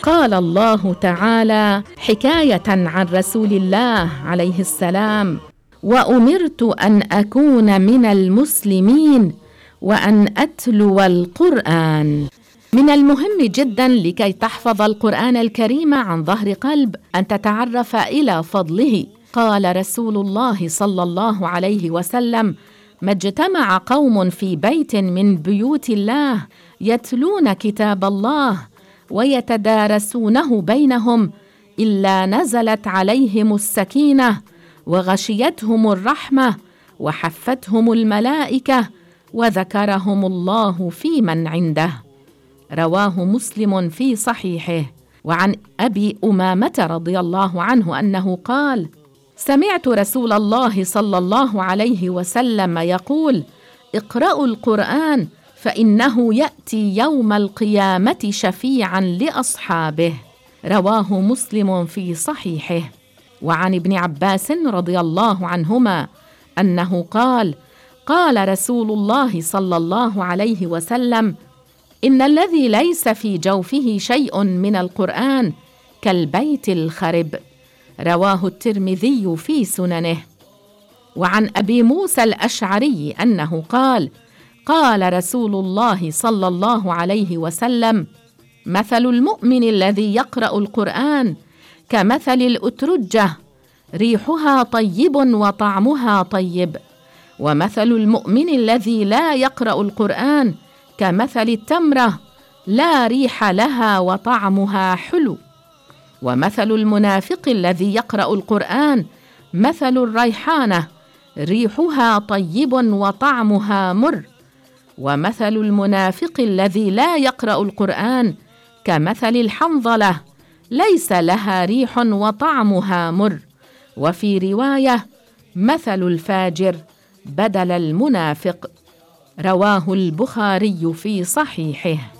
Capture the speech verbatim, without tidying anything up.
قال الله تعالى حكاية عن رسول الله عليه السلام: وأمرت أن أكون من المسلمين وأن أتلو القرآن. من المهم جدا لكي تحفظ القرآن الكريم عن ظهر قلب أن تتعرف إلى فضله. قال رسول الله صلى الله عليه وسلم: ما اجتمع قوم في بيت من بيوت الله يتلون كتاب الله ويتدارسونه بينهم إلا نزلت عليهم السكينة وغشيتهم الرحمة وحفتهم الملائكة وذكرهم الله في من عنده. رواه مسلم في صحيحه. وعن أبي أمامة رضي الله عنه أنه قال: سمعت رسول الله صلى الله عليه وسلم يقول: اقرأوا القرآن فإنه يأتي يوم القيامة شفيعا لأصحابه. رواه مسلم في صحيحه. وعن ابن عباس رضي الله عنهما أنه قال: قال رسول الله صلى الله عليه وسلم: إن الذي ليس في جوفه شيء من القرآن كالبيت الخرب. رواه الترمذي في سننه. وعن أبي موسى الأشعري أنه قال: قال رسول الله صلى الله عليه وسلم: مثل المؤمن الذي يقرأ القرآن كمثل الأترجة، ريحها طيب وطعمها طيب. ومثل المؤمن الذي لا يقرأ القرآن كمثل التمرة، لا ريح لها وطعمها حلو. ومثل المنافق الذي يقرأ القرآن مثل الريحانة، ريحها طيب وطعمها مر. ومثل المنافق الذي لا يقرأ القرآن كمثل الحنظلة، ليس لها ريح وطعمها مر. وفي رواية: مثل الفاجر بدل المنافق. رواه البخاري في صحيحه.